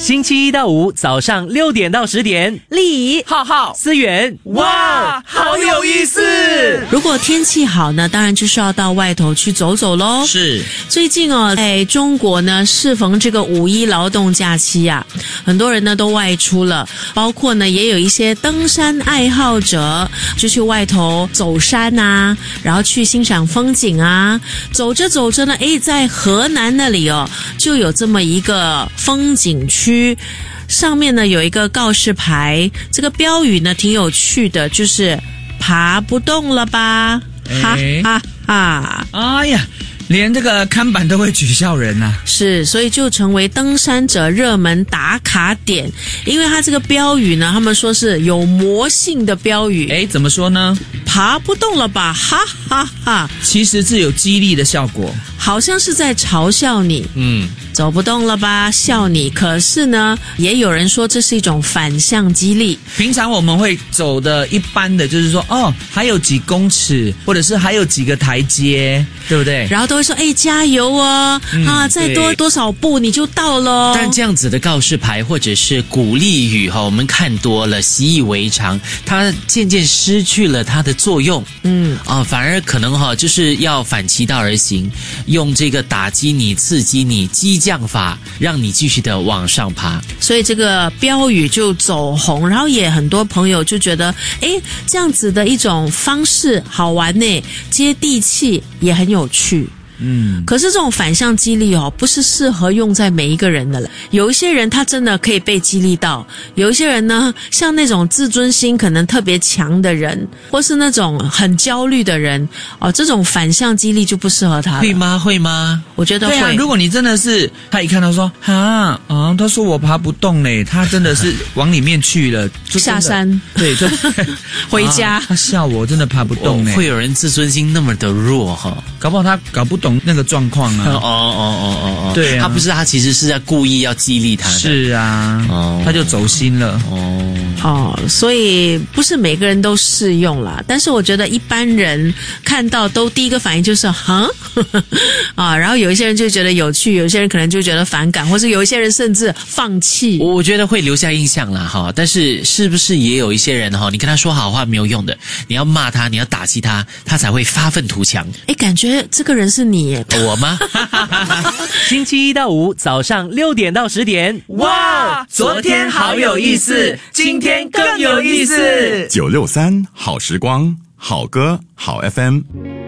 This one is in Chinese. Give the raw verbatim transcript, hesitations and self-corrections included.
星期一到五早上六点到十点， 丽浩浩思源， 哇，好有意思。 如果天气好呢，当然就是要到外头去走走咯。 是， 最近哦，在中国呢，适逢这个五一劳动假期啊，很多人呢都外出了，包括呢也有一些登山爱好者，就去外头走山啊，然后去欣赏风景啊。走着走着呢，诶，在河南那里哦，就有这么一个风景区。上面呢有一个告示牌，这个标语呢挺有趣的，就是爬不动了吧，哈哈哈！ 哎呀，连这个看板都会取笑人呐、啊。 是，所以就成为登山者热门打卡点，因为它这个标语呢，他们说是有魔性的标语。 哎，怎么说呢？ 爬不动了吧，哈哈哈！ 其实是有激励的效果， 好像是在嘲笑你。 嗯。 走不动了吧，笑你。可是呢，也有人说这是一种反向激励。 平常我们会走的一般的就是说，哦，还有几公尺，或者是还有几个台阶，对不对？ 然后都会说，哎，加油哦，嗯、啊，再多多少步你就到了。 但这样子的告示牌或者是鼓励语哈，我们看多了，习以为常，它渐渐失去了它的作用。嗯啊，反而可能哈，就是要反其道而行，用这个打击你、刺激你、激降法，让你继续的往上爬。 所以这个标语就走红，然后也很多朋友就觉得，诶，这样子的一种方式好玩呢，接地气，也很有趣。嗯，可是这种反向激励哦，不是适合用在每一个人的了。有一些人他真的可以被激励到，有一些人呢，像那种自尊心可能特别强的人，或是那种很焦虑的人，哦，这种反向激励就不适合他了。 会吗？会吗？ 我觉得会。 对啊，如果你真的是他一看到说，哈啊，他说我爬不动嘞，他真的是往里面去了，就下山， 对，就回家、 啊。他笑我真的爬不动嘞， 会有人自尊心那么的弱哈？ 搞不好他搞不懂那个状况啊！ 哦哦哦哦哦， 对啊， 他不是他其实是在故意要激励他的， 是啊，哦，他就走心了， 哦哦，所以不是每个人都适用啦。但是我觉得一般人看到都第一个反应就是哈啊，然后有一些人就觉得有趣，有些人可能就觉得反感，或是有一些人甚至放弃。 我觉得会留下印象啦哈，但是是不是也有一些人哈，你跟他说好话没有用的，你要骂他，你要打击他，他才会发愤图强。 诶，感觉这个人是你耶。 我吗？ 星期一到五早上六点到十点， 哇，昨天好有意思，今天更有意思。 九六三好时光，好歌好 F M。